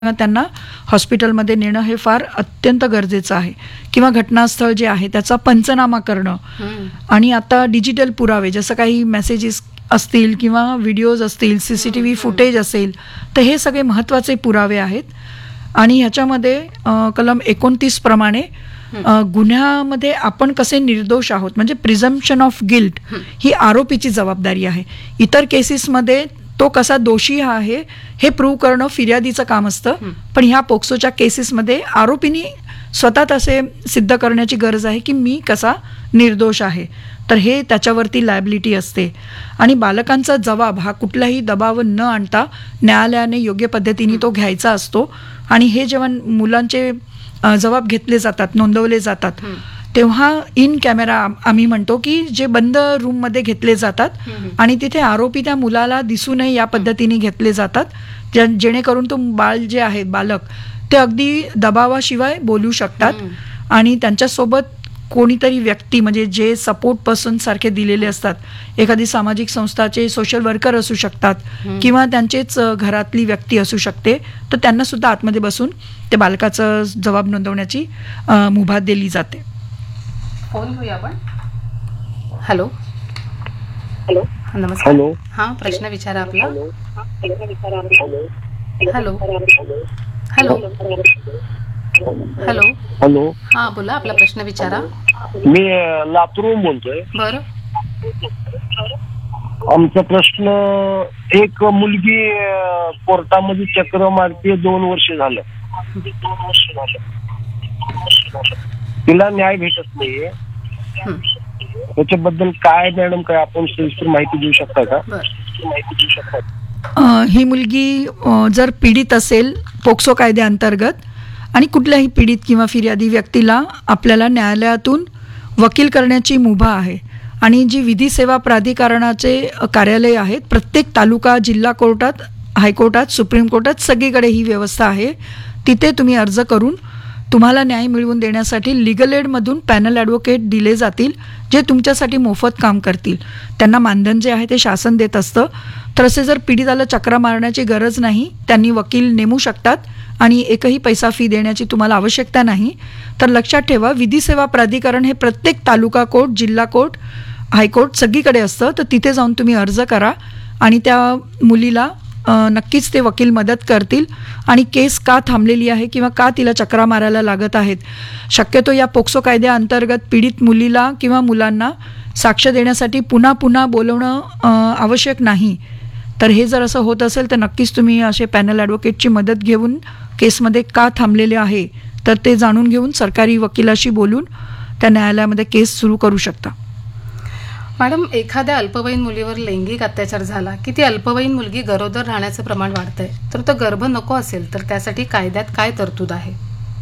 त्यांना हॉस्पिटलमध्ये नेणं हे फार अत्यंत गरजेचं आहे. किंवा घटनास्थळ जे आहे त्याचा पंचनामा करणं. आणि आता डिजिटल पुरावे जसं काही मेसेजेस असतील किंवा व्हिडिओज असतील, CCTV फुटेज असेल, तर हे सगळे महत्त्वाचे पुरावे आहेत. आणि ह्याच्यामध्ये कलम 29 प्रमाणे गुन्ह्यामध्ये आपण कसे निर्दोष आहोत म्हणजे प्रिझम्पशन ऑफ गिल्ट ही आरोपीची जबाबदारी आहे. इतर केसेसमध्ये तो कसा दोषी आहे हे प्रूव्ह करणं फिर्यादीचं काम असतं. पण ह्या पोक्सोच्या केसेसमध्ये आरोपींनी स्वतः असे सिद्ध करण्याची गरज आहे की मी कसा निर्दोष आहे. तर हे त्याच्यावरती लायबिलिटी असते. आणि बालकांचा जबाब हा कुठलाही दबाव न आणता न्यायालयाने योग्य पद्धतीने तो घ्यायचा असतो. आणि हे जेव्हा मुलांचे जबाब घेतले जातात, नोंदवले जातात, तेव्हा इन कॅमेरा आम्ही म्हणतो की जे बंद रूममध्ये घेतले जातात आणि तिथे आरोपी त्या मुलाला दिसू नये या पद्धतीने घेतले जातात, जेणेकरून तो बाळ जे आहे बालक ते अगदी दबावाशिवाय बोलू शकतात. आणि त्यांच्यासोबत कोणीतरी व्यक्ती म्हणजे जे सपोर्ट पर्सन सारखे दिलेले असतात, एखादी सामाजिक संस्थाचे सोशल वर्कर असू शकतात किंवा त्यांचेच घरातली व्यक्ती असू शकते, तर त्यांना सुद्धा आतमध्ये बसून ते बालकाचं जबाब नोंदवण्याची मुभा दिली जाते. फोन घेऊया आपण. हॅलो हॅलो नमस्कार. हॅलो हां, प्रश्न विचारा आपला. हॅलो हॅलो हॅलो हॅलो हां, बोला, आपला प्रश्न विचारा. मी लातूरहून बोलतोय. बरं. आमचा प्रश्न, एक मुलगी कोर्टामध्ये चक्र मारते 2 वर्ष झालं. तिला न्याय भेटत नाहीये. त्याच्याबद्दल काय मॅडम, काय आपण सविस्तर माहिती देऊ शकता का? ही मुलगी जर पीडित असेल पोक्सो कायद्याअंतर्गत आणि कुठल्याही पीडित किंवा फिर्यादी व्यक्तीला आपल्याला न्यायालयातून वकील करण्याची मुभा आहे. आणि जी विधी सेवा प्राधिकरणाचे कार्यालय आहेत प्रत्येक तालुका, जिल्हा कोर्टात, हायकोर्टात, सुप्रीम कोर्टात सगळीकडे ही व्यवस्था आहे. तिथे तुम्ही अर्ज करून तुम्हाला न्याय मिळवून देण्यासाठी लिगल एडमधून पॅनल ॲडव्होकेट दिले जातील, जे तुमच्यासाठी मोफत काम करतील. त्यांना मानधन जे आहे ते शासन देत असतं. तर असे जर पीडिताला चक्रा मारण्याची गरज नाही, त्यांनी वकील नेमू शकतात आणि एकही पैसा फी देण्याची तुम्हाला आवश्यकता नाही. तर लक्षात ठेवा, विधी सेवा प्राधिकरण हे प्रत्येक तालुका कोर्ट, जिल्हा कोर्ट, हायकोर्ट सगळीकडे असतं. तर तिथे जाऊन तुम्ही अर्ज करा आणि त्या मुलीला नक्कीच ते वकील मदत करतील. आणि केस का थांबलेली आहे किंवा का तिला चक्रा मारायला लागत आहेत, शक्यतो या पोक्सो कायद्याअंतर्गत पीडित मुलीला किंवा मुलांना साक्ष देण्यासाठी पुन्हा पुन्हा बोलवणं आवश्यक नाही. तर हे जर असं होत असेल तर नक्कीच तुम्ही असे पॅनल ॲडव्होकेटची मदत घेऊन केसमध्ये का थांबलेले आहे तर ते जाणून घेऊन सरकारी वकिलाशी बोलून त्या न्यायालयामध्ये केस सुरू करू शकता. मॅडम, एखाद्या अल्पवयीन मुलीवर लैंगिक अत्याचार झाला की ती अल्पवयीन मुलगी गरोदर राहण्याचं प्रमाण वाढतंय, तर तो गर्भ नको असेल तर त्यासाठी कायद्यात काय तरतूद आहे?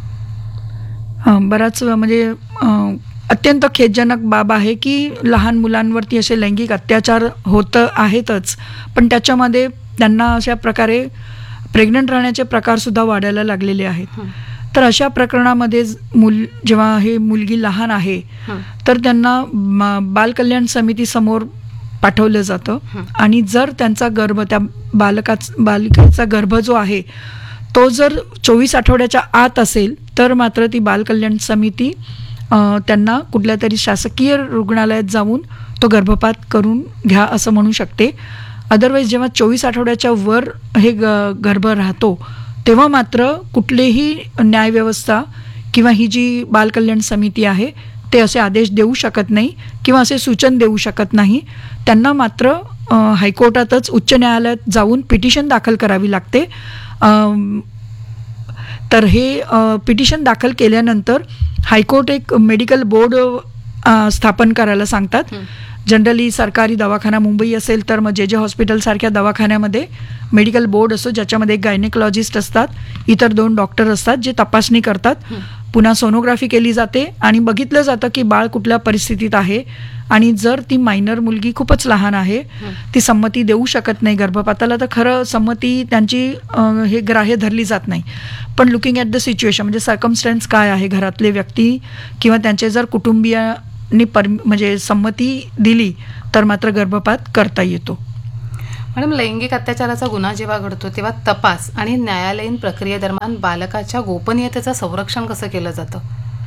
बराच म्हणजे अत्यंत खेदजनक बाब आहे की लहान मुलांवरती असे लैंगिक अत्याचार होत आहेतच, पण त्याच्यामध्ये त्यांना अशा प्रकारे प्रेग्नंट राहण्याचे प्रकारसुद्धा वाढायला लागलेले आहेत. तर अशा प्रकरणामध्ये जेव्हा हे मुलगी लहान आहे तर त्यांना बालकल्याण समितीसमोर पाठवलं जातं. आणि जर त्यांचा गर्भ, त्या बालिकेचा गर्भ जो आहे तो जर 24 आठवड्याच्या आत असेल तर मात्र ती बालकल्याण समिती त्यांना कुठल्या तरी शासकीय रुग्णालयात जाऊन तो गर्भपात करून घ्या असं म्हणू शकते. अदरवाईज जेव्हा 24 आठवड्याच्या वर हे गर्भ राहतो तेव्हा मात्र कुठलीही न्यायव्यवस्था किंवा ही जी बालकल्याण समिती आहे ते असे आदेश देऊ शकत नाही किंवा असे सूचन देऊ शकत नाही. त्यांना मात्र हायकोर्टातच, उच्च न्यायालयात जाऊन पिटिशन दाखल करावी लागते. तर हे पिटिशन दाखल केल्यानंतर हायकोर्ट एक मेडिकल बोर्ड स्थापन करायला सांगतात. जनरली सरकारी दवाखाना मुंबई असेल तर मग जे हॉस्पिटल सारख्या दवाखान्यामध्ये मेडिकल बोर्ड असतो, ज्याच्यामध्ये एक गायनेकॉलॉजिस्ट असतात, इतर 2 डॉक्टर असतात जे तपासणी करतात. पुन्हा सोनोग्राफी केली जाते आणि बघितलं जातं की बाळ कुठल्या परिस्थितीत आहे. आणि जर ती मायनर मुलगी खूपच लहान आहे, ती संमती देऊ शकत नाही गर्भपाताला, तर खरं संमती त्यांची हे ग्राह्य धरली जात नाही. पण लुकिंग ॲट द सिच्युएशन म्हणजे सर्कमस्टन्स काय आहे, घरातले व्यक्ती किंवा त्यांचे जर कुटुंबियांनी म्हणजे संमती दिली तर मात्र गर्भपात करता येतो. मॅडम, लैंगिक अत्याचाराचा गुन्हा जेव्हा घडतो तेव्हा तपास आणि न्यायालयीन प्रक्रियेदरम्यान बालकाच्या गोपनीयतेचं संरक्षण कसं केलं जातं?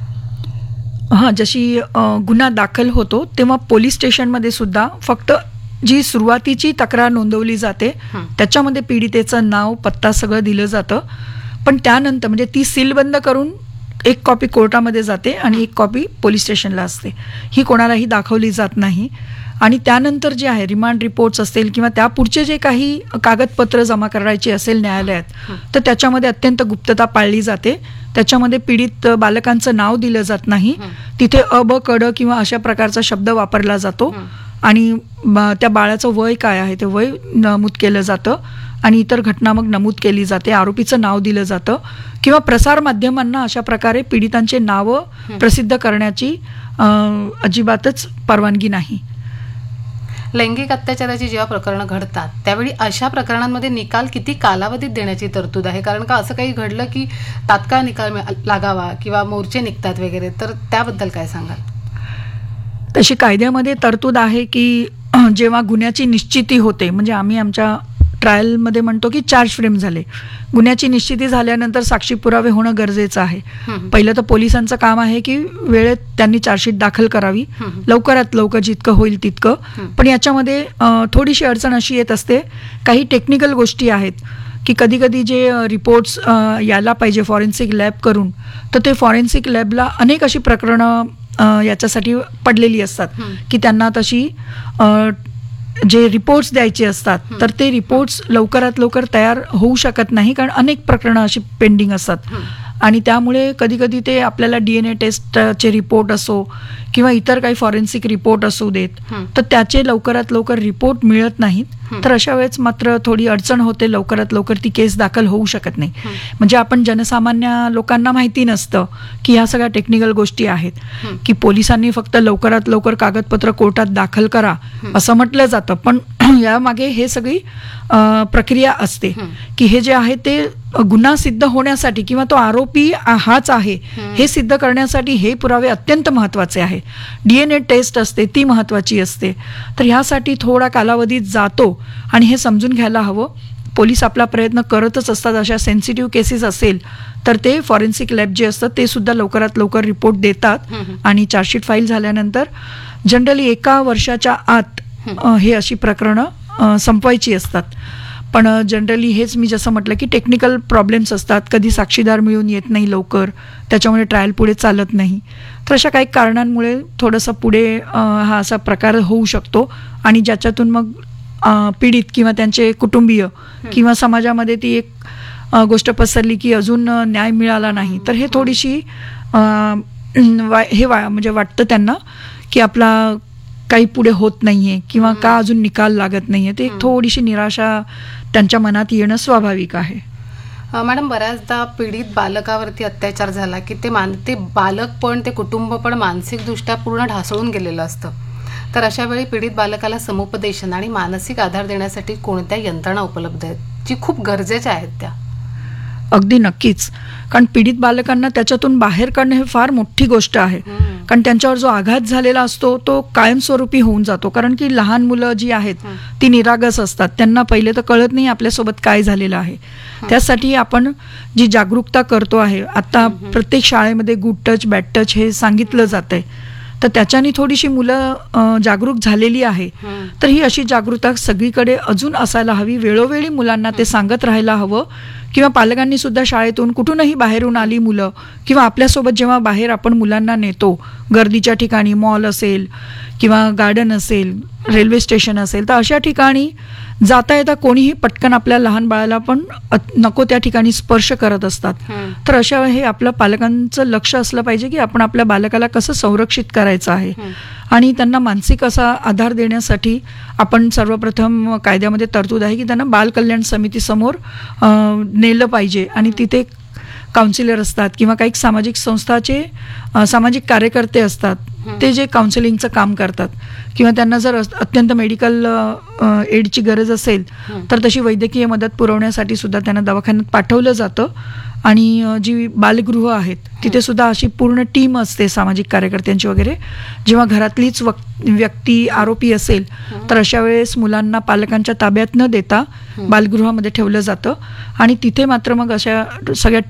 जशी गुन्हा दाखल होतो तेव्हा पोलीस स्टेशनमध्ये सुद्धा फक्त जी सुरुवातीची तक्रार नोंदवली जाते त्याच्यामध्ये पीडितेचं नाव, पत्ता सगळं दिलं जातं. पण त्यानंतर म्हणजे ती सीलबंद करून एक कॉपी कोर्टामध्ये जाते आणि एक कॉपी पोलीस स्टेशनला असते. ही कोणालाही दाखवली जात नाही. आणि त्यानंतर जे आहे रिमांड रिपोर्ट्स असतील किंवा त्या पुढचे जे काही कागदपत्र जमा करायची असेल न्यायालयात तर त्याच्यामध्ये अत्यंत गुप्तता पाळली जाते. त्याच्यामध्ये पीडित बालकांचं नाव दिलं जात नाही. तिथे अ, ब, क, ड किंवा अशा प्रकारचा शब्द वापरला जातो आणि त्या बाळाचं वय काय आहे ते वय नमूद केलं जातं आणि इतर घटना मग नमूद केली जाते. आरोपीचं नाव दिलं जातं किंवा प्रसार माध्यमांना अशा प्रकारे पीडितांचे नावं प्रसिद्ध करण्याची अजिबातच परवानगी नाही. लैंगिक अत्याचाराची जेव्हा प्रकरणं घडतात त्यावेळी अशा प्रकरणांमध्ये निकाल किती कालावधीत देण्याची तरतूद आहे? कारण का असं काही घडलं की तात्काळ निकाल लागावा किंवा मोर्चे निघतात वगैरे, तर त्याबद्दल काय सांगाल? तशी कायद्यामध्ये तरतूद आहे की जेव्हा गुन्ह्याची निश्चिती होते, म्हणजे आम्ही आमच्या ट्रायलमध्ये म्हणतो की चार्ज फ्रेम झाले, गुन्ह्याची निश्चिती झाल्यानंतर साक्षी पुरावे होणं गरजेचं आहे. पहिलं तर पोलिसांचं काम आहे की वेळेत त्यांनी चार्जशीट दाखल करावी, लवकरात लवकर जितकं होईल तितकं. पण याच्यामध्ये थोडीशी अडचण अशी येत असते, काही टेक्निकल गोष्टी आहेत की कधी कधी जे रिपोर्ट्स यायला पाहिजे फॉरेन्सिक लॅब करून, तर ते फॉरेन्सिक लॅबला अनेक अशी प्रकरणं याच्यासाठी पडलेली असतात की त्यांना तशी जे रिपोर्ट्स द्यायचे असतात तर ते रिपोर्ट्स लवकरात लवकर तयार होऊ शकत नाही, कारण अनेक प्रकरणं अशी पेंडिंग असतात. आणि त्यामुळे कधी कधी ते आपल्याला DNA टेस्टचे रिपोर्ट असो किंवा इतर काही फॉरेन्सिक रिपोर्ट असू देत तर त्याचे लवकरात लवकर रिपोर्ट मिळत नाहीत. तर अशा वेळेस मात्र थोडी अडचण होते, लवकरात लवकर ती केस दाखल होऊ शकत नाही. म्हणजे आपण जनसामान्य लोकांना माहिती नसतं की ह्या सगळ्या टेक्निकल गोष्टी आहेत की पोलिसांनी फक्त लवकरात लवकर कागदपत्र कोर्टात दाखल करा असं म्हटलं जातं, पण यामागे हे सगळी प्रक्रिया असते की हे जे आहे ते गुन्हा सिद्ध होण्यासाठी किंवा तो आरोपी हाच आहे हे सिद्ध करण्यासाठी हे पुरावे अत्यंत महत्त्वाचे आहे. DNA टेस्ट असते ती महत्त्वाची असते. तर ह्यासाठी थोडा कालावधी जातो आणि हे समजून घ्यायला हवं. पोलीस आपला प्रयत्न करतच असतात. अशा सेन्सिटिव्ह केसेस असेल तर ते फॉरेन्सिक लॅब जे असतं ते सुद्धा लवकरात लवकर रिपोर्ट देतात आणि चार्जशीट फाईल झाल्यानंतर जनरली 1 वर्षाच्या आत हे अशी प्रकरणं संपवायची असतात. पण जनरली हेच मी जसं म्हटलं की टेक्निकल प्रॉब्लेम्स असतात, कधी साक्षीदार मिळून येत नाही लवकर, त्याच्यामुळे ट्रायल पुढे चालत नाही. तर अशा काही कारणांमुळे थोडंसं पुढे हा असा प्रकार होऊ शकतो आणि ज्याच्यातून मग पीडित किंवा त्यांचे कुटुंबीय किंवा समाजामध्ये ती एक गोष्ट पसरली की अजून न्याय मिळाला नाही, तर हे थोडीशी म्हणजे वाटतं त्यांना की आपला काही पुढे होत नाहीये किंवा का अजून निकाल लागत नाहीये. ते एक थोडीशी निराशा त्यांच्या मनात येणं स्वाभाविक आहे. मॅडम, बऱ्याचदा पीडित बालकावरती अत्याचार झाला की ते बालक पण ते कुटुंब पण मानसिकदृष्ट्या पूर्ण ढासळून गेलेलं असतं. तर अशा वेळी पीडित बालकाला समुपदेशन आणि मानसिक आधार देण्यासाठी कोणत्या यंत्रणा उपलब्ध आहेत जी खूप गरजेच्या आहेत त्या? अगदी नक्कीच, कारण पीडित बालकांना त्याच्यातून बाहेर काढणं हे फार मोठी गोष्ट आहे. कारण त्यांच्यावर जो आघात झालेला असतो तो कायमस्वरूपी होऊन जातो. कारण की लहान मुलं जी आहेत ती निरागस असतात, त्यांना पहिले तर कळत नाही आपल्यासोबत काय झालेलं आहे. त्यासाठी आपण जी जागरूकता करतो आहे आता प्रत्येक शाळेमध्ये गुड टच बॅड टच हे सांगितलं जात आहे, तर त्याच्याने थोडीशी मुलं जागरूक झालेली आहे. तर ही अशी जागरूकता सगळीकडे अजून असायला हवी. वेळोवेळी मुलांना ते सांगत राहायला हवं किंवा पालकांनी सुद्धा शाळेतून कुठूनही बाहेरून आली मुलं किंवा आपल्यासोबत जेव्हा बाहेर आपण मुलांना नेतो गर्दीच्या ठिकाणी, मॉल असेल किंवा गार्डन असेल, रेल्वे स्टेशन असेल, तर अशा ठिकाणी जाता येता कोणीही पटकन आपल्या लहान बाळाला पण नको त्या ठिकाणी स्पर्श करत असतात. तर अशा वेळी हे आपलं पालकांचं लक्ष असलं पाहिजे की आपण आपल्या बालकाला कसं संरक्षित करायचं आहे आणि त्यांना मानसिक असा आधार देण्यासाठी आपण सर्वप्रथम कायद्यामध्ये तरतूद आहे की त्यांना बाल कल्याण समितीसमोर नेलं पाहिजे आणि तिथे काउन्सिलर असतात किंवा काही सामाजिक संस्थाचे सामाजिक कार्यकर्ते असतात, ते जे काउन्सिलिंगचं काम करतात किंवा त्यांना जर अत्यंत मेडिकल एडची गरज असेल तर तशी वैद्यकीय मदत पुरवण्यासाठी सुद्धा त्यांना दवाखान्यात पाठवलं जातं आणि जी बालगृह आहेत तिथे सुद्धा अशी पूर्ण टीम असते सामाजिक कार्यकर्त्यांची वगैरे. जेव्हा घरातलीच व्यक्ती आरोपी असेल तर अशा वेळेस मुलांना पालकांच्या ताब्यात न देता बालगृहामध्ये ठेवलं जातं आणि तिथे मात्र मग अशा सगळ्या